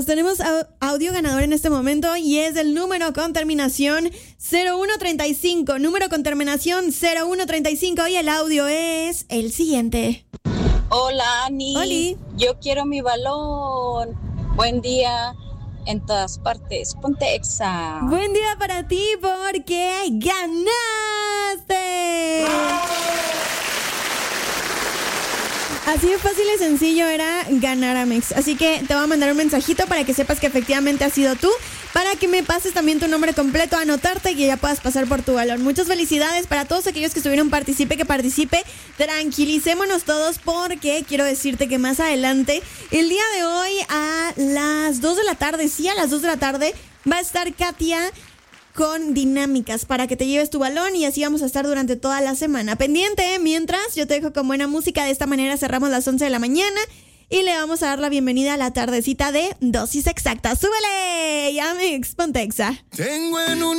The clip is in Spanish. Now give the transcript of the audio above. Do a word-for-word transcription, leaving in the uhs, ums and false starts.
Vámonos, tenemos audio ganador en este momento y es el número con terminación cero uno treinta y cinco. Número con terminación cero uno treinta y cinco y el audio es el siguiente. Hola, Ani. Oli. Yo quiero mi balón. Buen día en todas partes. Ponte Exa. Buen día para ti porque ganaste. Así de fácil y sencillo era ganar Amex. Así que te voy a mandar un mensajito para que sepas que efectivamente has sido tú, para que me pases también tu nombre completo, anotarte y que ya puedas pasar por tu balón. Muchas felicidades para todos aquellos que estuvieron participe, que participe. Tranquilicémonos todos porque quiero decirte que más adelante, el día de hoy a las dos de la tarde, sí, a las dos de la tarde, va a estar Katia con dinámicas para que te lleves tu balón y así vamos a estar durante toda la semana. Pendiente, ¿eh? Mientras, yo te dejo con buena música. De esta manera cerramos las once de la mañana y le vamos a dar la bienvenida a la tardecita de Dosis Exacta. ¡Súbele! Amex, ponte Exa. Tengo en un